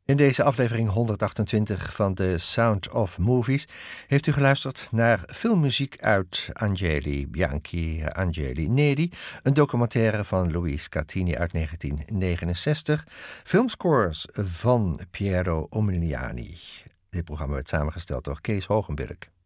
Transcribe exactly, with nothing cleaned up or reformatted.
In deze aflevering honderdachtentwintig van The Sound of Movies heeft u geluisterd naar filmmuziek uit Angeli Bianchi Angeli Neri, een documentaire van Louise Catini uit negentien negenenzestig, filmscores van Piero Umiliani. Dit programma werd samengesteld door Kees Hogenberg.